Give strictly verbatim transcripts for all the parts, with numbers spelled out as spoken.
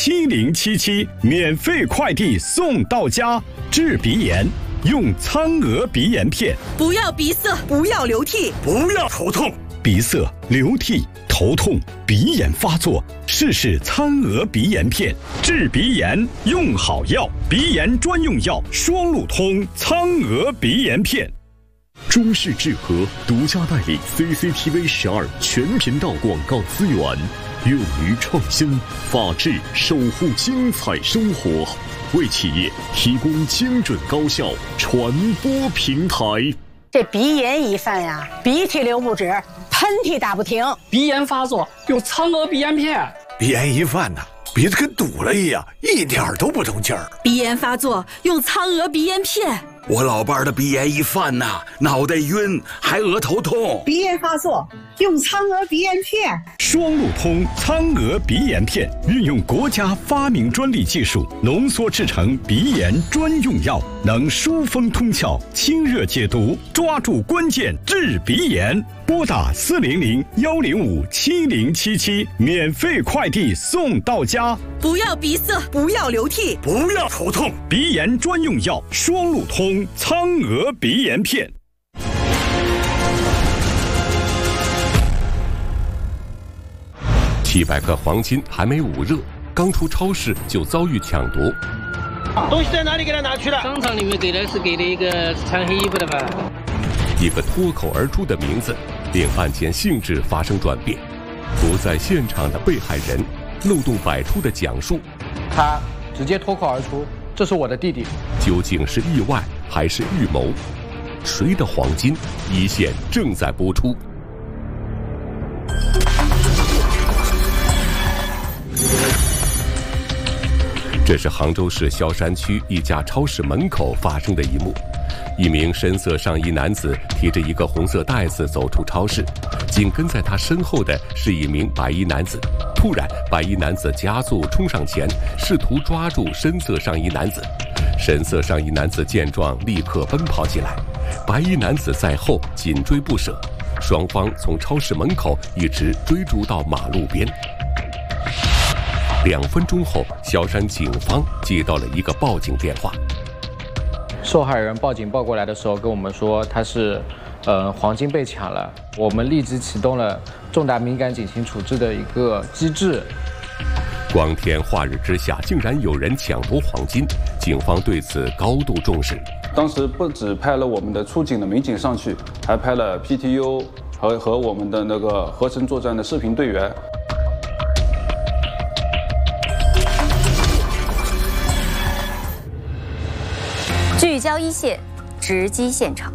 七零七七，免费快递送到家。治鼻炎用苍娥鼻炎片， 不要鼻塞，不要流涕， 不要头痛。 鼻塞、流涕、头痛、鼻炎发作，试试苍娥鼻炎片，治鼻炎用好药，鼻炎专用药双路通苍娥鼻炎片。 中视智和独家代理 C C T V 十二全频道广告资源，勇于创新，法治守护精彩生活，为企业提供精准高效传播平台。 这鼻炎一犯呀，鼻涕流不止，喷嚏打不停。 鼻炎发作用苍娥鼻炎片。 鼻炎一犯呐，鼻子跟堵了一样，一点都不通气儿。 鼻炎发作用苍娥鼻炎片。 我老伴儿的鼻炎一犯呐，脑袋晕，还额头痛。 鼻炎发作用苍娥鼻炎片。 双路通苍娥鼻炎片，运用国家发明专利技术，浓缩制成鼻炎专用药，能疏风通窍、清热解毒，抓住关键治鼻炎。拨打四零零幺零五七零七七，免费快递送到家。 不要鼻塞，不要流涕， 不要头痛。 鼻炎专用药双路通苍娥鼻炎片。 七百克黄金还没捂热，刚出超市就遭遇抢夺。 东西在哪里给他拿去了？ 商场里面给的是给的一个穿黑衣服的吧。 一个脱口而出的名字，令案件性质发生转变。不在现场的被害人漏洞百出的讲述， 他直接脱口而出：“这是我的弟弟。” 究竟是意外还是预谋？谁的黄金？一线正在播出。这是杭州市萧山区一家超市门口发生的一幕。一名深色上衣男子提着一个红色袋子走出超市，紧跟在他身后的是一名白衣男子。突然，白衣男子加速冲上前，试图抓住深色上衣男子。深色上衣男子见状，立刻奔跑起来，白衣男子在后紧追不舍。双方从超市门口一直追逐到马路边。两分钟后，萧山警方接到了一个报警电话。 受害人报警报过来的时候跟我们说他是呃黄金被抢了，我们立即启动了重大敏感警情处置的一个机制。 光天化日之下竟然有人抢夺黄金，警方对此高度重视。 当时不只派了我们的出警的民警上去，还派了 P T U 和和我们的那个合成作战的视频队员。 聚焦一线，直击现场。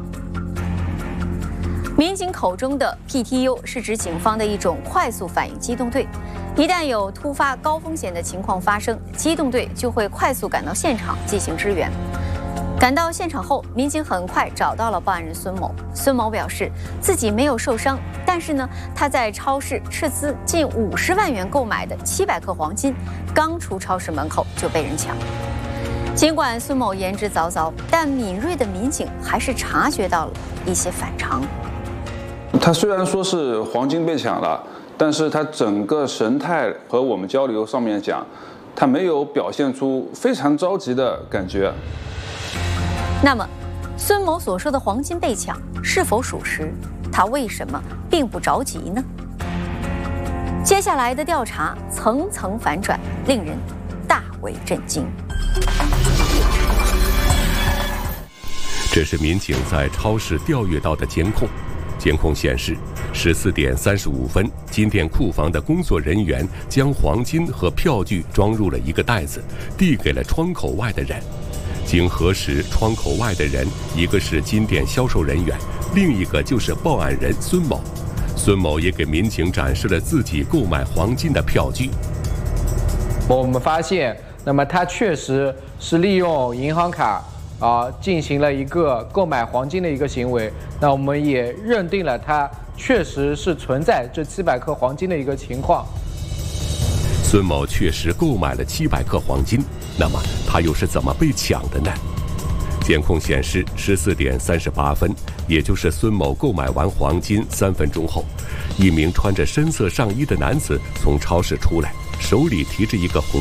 民警口中的 P T U 是指警方的一种快速反应机动队，一旦有突发高风险的情况发生，机动队就会快速赶到现场进行支援。赶到现场后，民警很快找到了报案人孙某。孙某表示自己没有受伤，但是呢，他在超市斥资近五十万元购买的七百克黄金，刚出超市门口就被人抢。尽管孙某言之凿凿，但敏锐的民警还是察觉到了一些反常。 他虽然说是黄金被抢了，但是他整个神态和我们交流上面讲，他没有表现出非常着急的感觉。 那么，孙某所说的黄金被抢是否属实？他为什么并不着急呢？接下来的调查层层反转，令人大为震惊。 这是民警在超市调阅到的监控。监控显示，十四点三十五分，金店库房的工作人员将黄金和票据装入了一个袋子，递给了窗口外的人。经核实，窗口外的人一个是金店销售人员，另一个就是报案人孙某。孙某也给民警展示了自己购买黄金的票据。 我们发现，那么他确实是利用银行卡啊进行了一个购买黄金的一个行为。那我们也认定了他确实是存在这七百克黄金的一个情况。 孙某确实购买了七百克黄金，那么他又是怎么被抢的呢？监控显示，十四点三十八分，也就是孙某购买完黄金三分钟后，一名穿着深色上衣的男子从超市出来，手里提着一个红